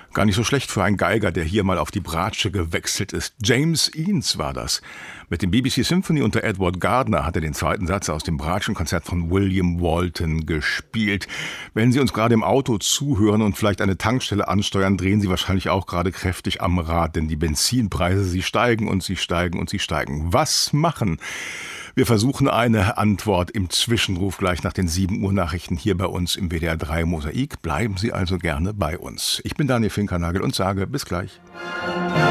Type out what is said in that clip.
Gar nicht so schlecht für einen Geiger, der hier mal auf die Bratsche gewechselt ist. James Eanes war das. Mit dem BBC Symphony unter Edward Gardner hat er den zweiten Satz aus dem Bratschenkonzert von William Walton gespielt. Wenn Sie uns gerade im Auto zuhören und vielleicht eine Tankstelle ansteuern, drehen Sie wahrscheinlich auch gerade kräftig am Rad, denn die Benzinpreise, sie steigen und sie steigen und sie steigen. Was machen? Wir versuchen eine Antwort im Zwischenruf gleich nach den 7 Uhr Nachrichten hier bei uns im WDR 3 Mosaik. Bleiben Sie also gerne bei uns. Ich bin Daniel Finkernagel und sage bis gleich.